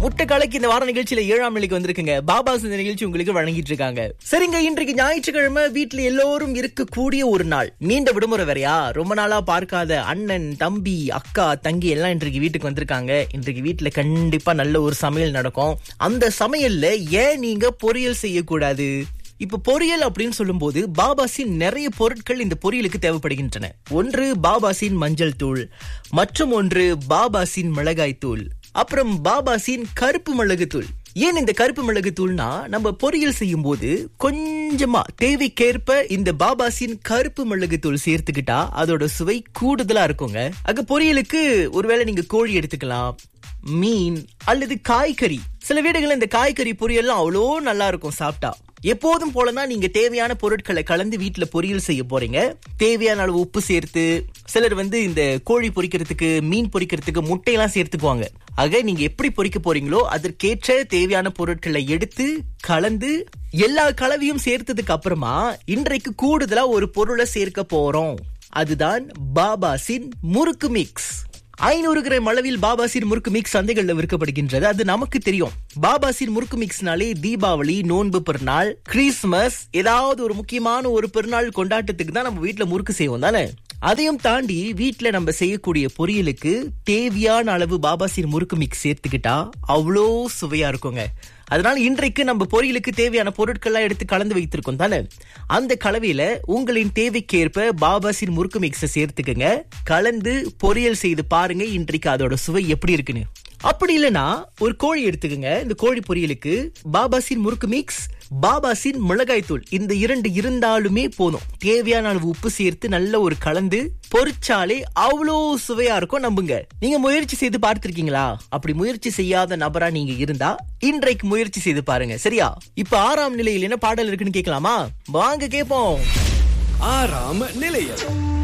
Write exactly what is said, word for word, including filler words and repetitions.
முட்டை கலக்கி இந்த வார நிகழ்ச்சியில ஏழாம் நிலைக்கு வந்திருக்குங்க. பாபாஸ் இந்த நிகழ்ச்சி உங்களுக்கு வழங்கிட்டு இருக்காங்க. சரிங்க, இன்றைக்கு ஞாயிற்றுக்கிழமை வீட்டுல எல்லோரும் இருக்கக்கூடிய ஒரு நாள். நீண்ட விடுமுறை வேறையா, ரொம்ப நாளா பார்க்காத அண்ணன், தம்பி, அக்கா, தங்கி எல்லாம் இன்றைக்கு வீட்டுக்கு வந்திருக்காங்க. இன்றைக்கு வீட்டுல கண்டிப்பா நல்ல ஒரு சமையல் நடக்கும். அந்த சமையல்ல ஏன் நீங்க பொரியல் செய்யக்கூடாது? இப்ப பொரியல் அப்படின்னு சொல்லும் போது பாபாசின் நிறைய பொருட்கள் இந்த பொரியலுக்கு தேவைப்படுகின்றன. ஒன்று பாபாசின் மஞ்சள் தூள், மற்றும் ஒன்று பாபாசின் மிளகாய் தூள், அப்புறம் பாபாசின் கருப்பு மிளகு தூள். ஏன் இந்த கருப்பு மிளகு தூள்னா, நம்ம பொரியல் செய்யும் போது கொஞ்சமா தேவைக்கேற்ப இந்த பாபாசின் கருப்பு மிளகு தூள் சேர்த்துக்கிட்டா அதோட சுவை கூடுதலா இருக்குங்க. அங்க பொரியலுக்கு ஒருவேளை நீங்க கோழி எடுத்துக்கலாம், மீன் அல்லது காய்கறி. சில வீடுகள்ல இந்த காய்கறி பொரியல்லாம் அவ்வளோ நல்லா இருக்கும் சாப்பிட்டா. எப்போதும் போலதான் நீங்க தேவையான பொருட்களை கலந்து வீட்டுல பொரியல் செய்ய போறீங்க. தேவையான அளவு உப்பு சேர்த்து, சிலர் வந்து இந்த கோழி பொரிக்கிறதுக்கு, மீன் பொரிக்கிறதுக்கு முட்டையெல்லாம் சேர்த்துக்குவாங்க. ஆக நீங்க எப்படி பொரிக்க போறீங்களோ அதற்கேற்ற தேவையான பொருட்களை எடுத்து கலந்து எல்லா கலவையும் சேர்த்ததுக்கு அப்புறமா இன்றைக்கு கூடுதலா ஒரு பொருளை சேர்க்க போறோம். அதுதான் பாபாசின் முறுக்கு மிக்ஸ். ஐநூறு கிராம் அளவில் பாபாசின் முறுக்கு மிக்ஸ் சந்தைகள்ல விற்கப்படுகின்றது. அது நமக்கு தெரியும். பாபாசின் முறுக்கு மிக்ஸ்னாலே தீபாவளி, நோன்பு பெருநாள், கிறிஸ்துமஸ், ஏதாவது ஒரு முக்கியமான ஒரு பெருநாள் கொண்டாட்டத்துக்கு தான் நம்ம வீட்டுல முறுக்கு செய்வோம் தானே. அதையும் தாண்டி வீட்டுல நம்ம செய்யக்கூடிய பொரியலுக்கு தேவையான அளவு பாபாசின் முறுக்கு மிக்ஸ் சேர்த்துக்கிட்டா அவ்வளோ சுவையா இருக்குங்க. அதனால இன்றைக்கு நம்ம பொரியலுக்கு தேவையான பொருட்கள்லாம் எடுத்து கலந்து வைத்திருக்கோம் தானே. அந்த கலவையில உங்களின் தேவைக்கேற்ப பாபாசின் முறுக்கு மிக்ஸை சேர்த்துக்குங்க. கலந்து பொரியல் செய்து பாருங்க இன்றைக்கு அதோட சுவை எப்படி இருக்குன்னு. அப்படி இல்லைன்னா ஒரு கோழி எடுத்துக்கங்க. இந்த கோழி பொரியலுக்கு பாபாசின் முறுக்கு மிக்ஸ், பாபாசின் மிளகாய் தூள், இந்த இரண்டு இருந்தாலுமே போதும். தேவையான அளவு உப்பு சேர்த்து நல்ல ஒரு கலந்து பொரிச்சாலே அவ்வளோ சுவையா இருக்கும். நம்புங்க. நீங்க முயற்சி செய்து பார்த்திருக்கீங்களா? அப்படி முயற்சி செய்யாத நபரா நீங்க இருந்தா இன்றைக்கு முயற்சி செய்து பாருங்க. சரியா? இப்ப ஆறாம் நிலையில் என்ன பாடல் இருக்குன்னு கேட்கலாமா? வாங்க கேட்போம். ஆறாம் நிலையம்.